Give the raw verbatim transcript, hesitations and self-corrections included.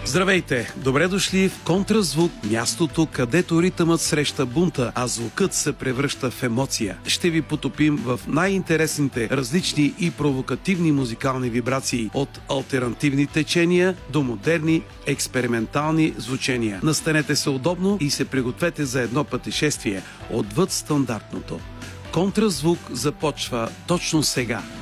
Здравейте! Добре дошли в Контразвук, мястото, където ритъмът среща бунта, а звукът се превръща в емоция. Ще ви потопим в най-интересните, различни и провокативни музикални вибрации, от алтернативни течения до модерни, експериментални звучения. Настанете се удобно и се пригответе за едно пътешествие отвъд стандартното. Контразвук започва точно сега.